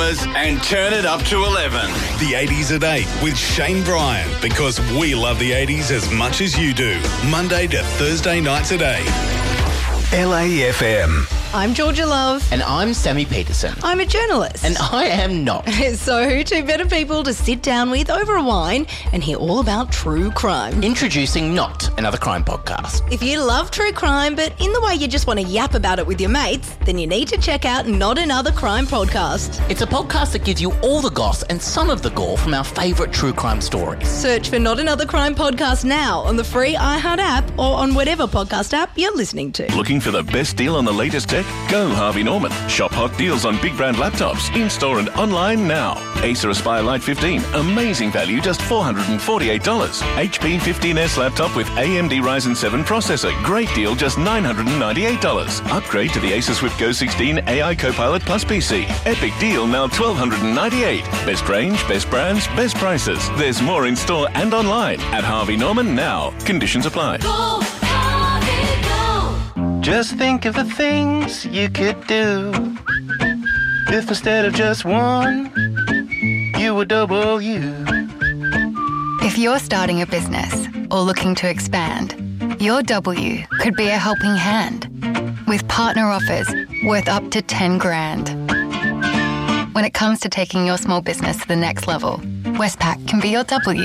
dramas and turn it up to 11. The 80s at 8 with Shane Bryan, because we love the 80s as much as you do. Monday to Thursday nights at 8. LAFM. I'm Georgia Love. And I'm Sammy Peterson. I'm a journalist. And I am not. So, two better people to sit down with over a wine and hear all about true crime. Introducing Not Another Crime Podcast. If you love true crime, but in the way you just want to yap about it with your mates, then you need to check out Not Another Crime Podcast. It's a podcast that gives you all the goss and some of the gore from our favourite true crime stories. Search for Not Another Crime Podcast now on the free iHeart app or on whatever podcast app you're listening to. Looking for the best deal on the latest tech? Go Harvey Norman. Shop hot deals on big brand laptops, in-store and online now. Acer Aspire Lite 15, amazing value, just $448. HP 15S laptop with AMD Ryzen 7 processor, great deal, just $998. Upgrade to the Acer Swift Go 16 AI Copilot Plus PC. Epic deal, now $1,298. Best range, best brands, best prices. There's more in store and online at Harvey Norman now. Conditions apply. Go, Harvey, go. Just think of the things you could do if instead of just one, you were double you. If you're starting a business or looking to expand, your W could be a helping hand with partner offers worth up to 10 grand. When it comes to taking your small business to the next level, Westpac can be your W.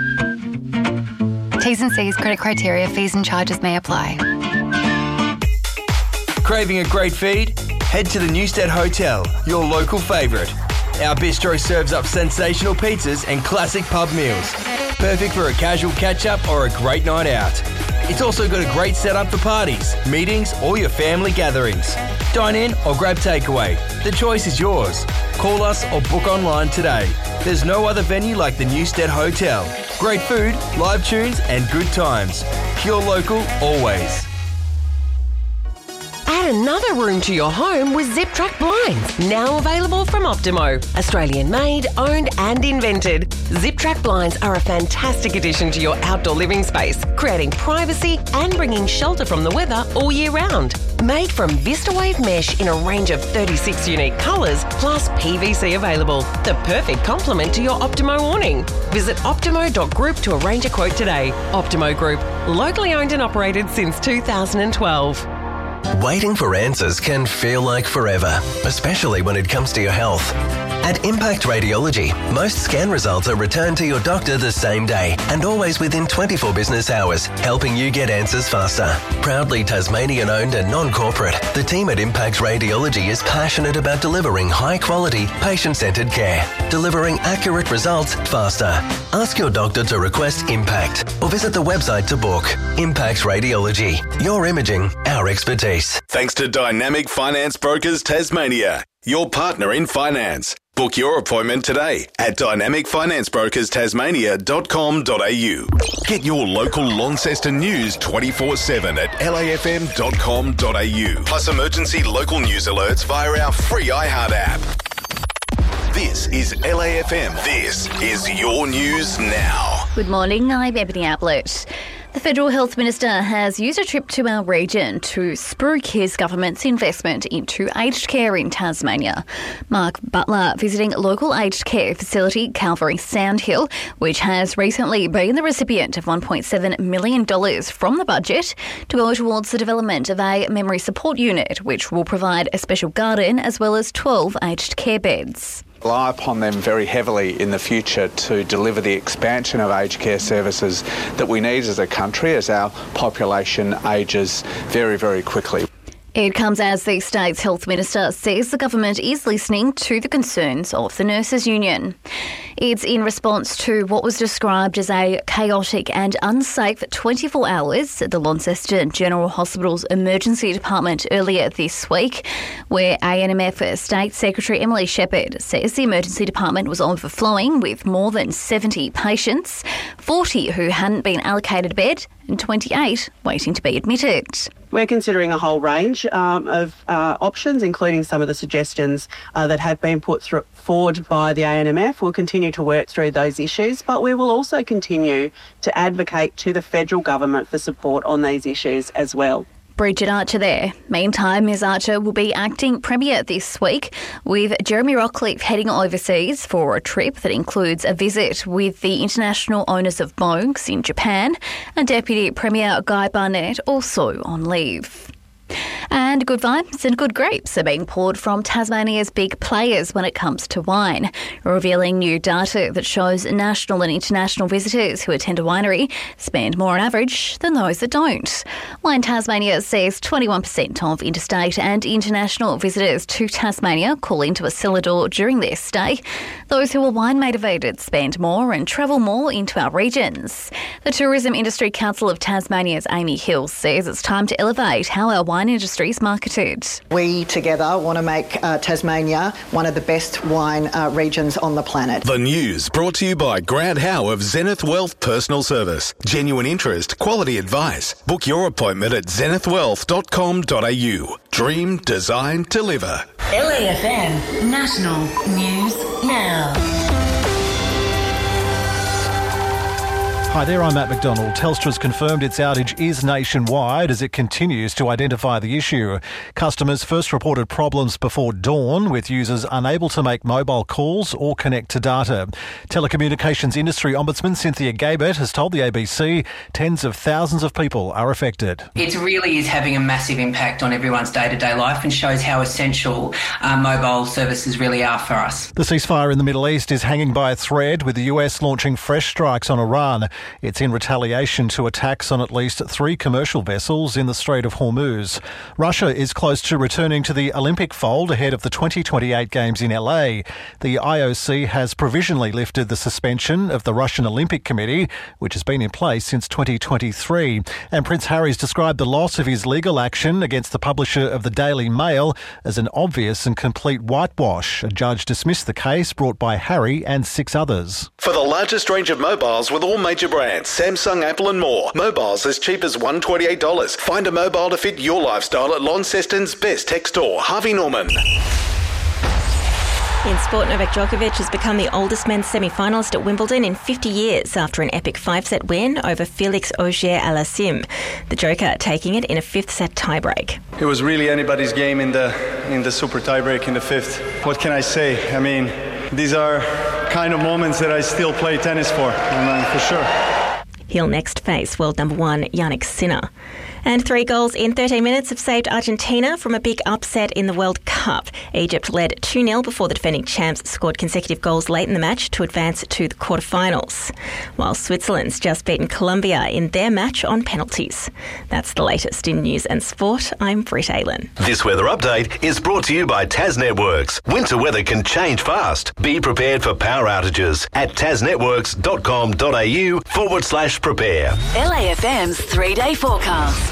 T's and C's, credit criteria, fees and charges may apply. Craving a great feed? Head to the Newstead Hotel, your local favourite. Our bistro serves up sensational pizzas and classic pub meals. Perfect for a casual catch-up or a great night out. It's also got a great setup for parties, meetings or your family gatherings. Dine in or grab takeaway. The choice is yours. Call us or book online today. There's no other venue like the Newstead Hotel. Great food, live tunes and good times. Pure local always. Add another room to your home with Zip Track Blinds, now available from Optimo. Australian made, owned and invented. Zip Track Blinds are a fantastic addition to your outdoor living space, creating privacy and bringing shelter from the weather all year round. Made from VistaWave mesh in a range of 36 unique colours, plus PVC available. The perfect complement to your Optimo awning. Visit optimo.group to arrange a quote today. Optimo Group, locally owned and operated since 2012. Waiting for answers can feel like forever, especially when it comes to your health. At Impact Radiology, most scan results are returned to your doctor the same day and always within 24 business hours, helping you get answers faster. Proudly Tasmanian-owned and non-corporate, the team at Impact Radiology is passionate about delivering high-quality, patient-centred care, delivering accurate results faster. Ask your doctor to request Impact or visit the website to book. Impact Radiology, your imaging, our expertise. Thanks to Dynamic Finance Brokers Tasmania, your partner in finance. Book your appointment today at dynamicfinanceBrokersTasmania.com.au. Get your local Launceston news 24/7 at lafm.com.au. Plus emergency local news alerts via our free iHeart app. This is LAFM. This is your news now. Good morning, I'm Ebony Ablett. The Federal Health Minister has used a trip to our region to spruik his government's investment into aged care in Tasmania. Mark Butler visiting local aged care facility Calvary Sandhill, which has recently been the recipient of $1.7 million from the budget to go towards the development of a memory support unit, which will provide a special garden as well as 12 aged care beds. Rely upon them very heavily in the future to deliver the expansion of aged care services that we need as a country as our population ages very, very quickly. It comes as the state's health minister says the government is listening to the concerns of the Nurses Union. It's in response to what was described as a chaotic and unsafe 24 hours at the Launceston General Hospital's emergency department earlier this week, where ANMF State Secretary Emily Shepherd says the emergency department was overflowing with more than 70 patients, 40 who hadn't been allocated a bed and 28 waiting to be admitted. We're considering a whole range of options, including some of the suggestions that have been put forward by the ANMF. We'll continue to work through those issues, but we will also continue to advocate to the federal government for support on these issues as well. Bridget Archer there. Meantime, Ms Archer will be acting Premier this week, with Jeremy Rockcliffe heading overseas for a trip that includes a visit with the international owners of Bogues in Japan, and Deputy Premier Guy Barnett also on leave. And good vibes and good grapes are being poured from Tasmania's big players when it comes to wine, revealing new data that shows national and international visitors who attend a winery spend more on average than those that don't. Wine Tasmania says 21% of interstate and international visitors to Tasmania call into a cellar door during their stay. Those who are wine motivated spend more and travel more into our regions. The Tourism Industry Council of Tasmania's Amy Hill says it's time to elevate how our wine industry is marketed. We together want to make Tasmania one of the best wine regions on the planet. The news brought to you by Grant Howe of Zenith Wealth Personal Service. Genuine interest, quality advice. Book your appointment at zenithwealth.com.au. Dream, design, deliver. LAFM National News Now. Hi there, I'm Matt McDonald. Telstra's confirmed its outage is nationwide as it continues to identify the issue. Customers first reported problems before dawn, with users unable to make mobile calls or connect to data. Telecommunications Industry Ombudsman Cynthia Gabert has told the ABC tens of thousands of people are affected. It really is having a massive impact on everyone's day-to-day life and shows how essential mobile services really are for us. The ceasefire in the Middle East is hanging by a thread, with the US launching fresh strikes on Iran. It's in retaliation to attacks on at least 3 commercial vessels in the Strait of Hormuz. Russia is close to returning to the Olympic fold ahead of the 2028 Games in LA. The IOC has provisionally lifted the suspension of the Russian Olympic Committee, which has been in place since 2023. And Prince Harry's described the loss of his legal action against the publisher of the Daily Mail as an obvious and complete whitewash. A judge dismissed the case brought by Harry and 6 others. For the largest range of mobiles with all major brands, Samsung, Apple and more. Mobiles as cheap as $128. Find a mobile to fit your lifestyle at Launceston's best tech store, Harvey Norman. In sport, Novak Djokovic has become the oldest men's semi-finalist at Wimbledon in 50 years after an epic 5-set win over Felix Auger-Aliassime. The Joker taking it in a 5th-set tiebreak. It was really anybody's game in the super tiebreak in the 5th. What can I say? I mean, these are kind of moments that I still play tennis for sure. He'll next face world number 1 Jannik Sinner. And 3 goals in 13 minutes have saved Argentina from a big upset in the World Cup. Egypt led 2-0 before the defending champs scored consecutive goals late in the match to advance to the quarterfinals, while Switzerland's just beaten Colombia in their match on penalties. That's the latest in news and sport. I'm Britt Aylen. This weather update is brought to you by Tas Networks. Winter weather can change fast. Be prepared for power outages at tasnetworks.com.au/prepare. LAFM's 3-day forecast.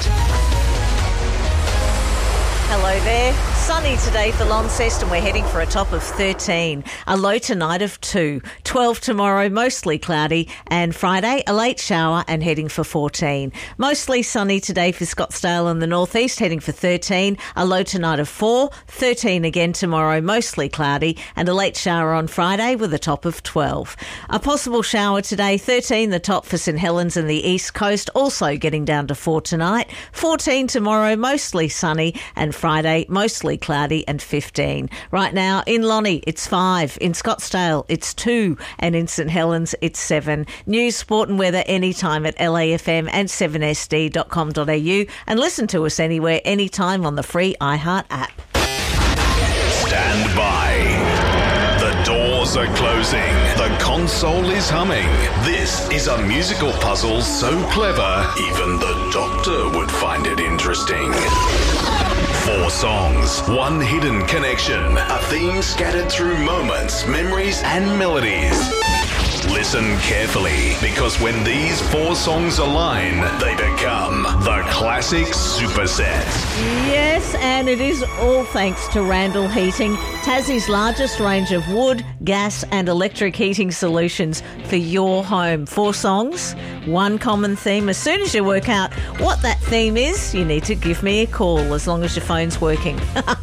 Hello there. Sunny today for Launceston. We're heading for a top of 13. A low tonight of 2. 12 tomorrow, mostly cloudy. And Friday, a late shower and heading for 14. Mostly sunny today for Scottsdale and the northeast, heading for 13. A low tonight of 4. 13 again tomorrow, mostly cloudy. And a late shower on Friday with a top of 12. A possible shower today, 13 the top for St Helens and the east coast, also getting down to 4 tonight. 14 tomorrow, mostly sunny. And Friday, mostly cloudy and 15. Right now in Lonnie, it's 5. In Scottsdale, it's 2. And in St Helens, it's 7. News, sport and weather anytime at LAFM and 7sd.com.au. And listen to us anywhere, anytime on the free iHeart app. Stand by. The doors are closing. The console is humming. This is a musical puzzle so clever, even the doctor would find it interesting. 4 songs, 1 hidden connection, a theme scattered through moments, memories and melodies. Listen carefully, because when these 4 songs align, they become the classic superset. Yes, and it is all thanks to Randall Heating. Tassie's largest range of wood, gas and electric heating solutions for your home. 4 songs, one common theme. As soon as you work out what that theme is, you need to give me a call, as long as your phone's working.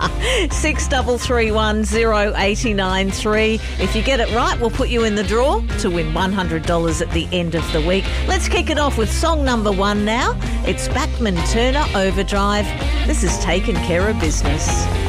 6331 089 3. If you get it right, we'll put you in the draw to win $100 at the end of the week. Let's kick it off with song number 1 now. It's Bachman Turner Overdrive. This is Taking Care of Business.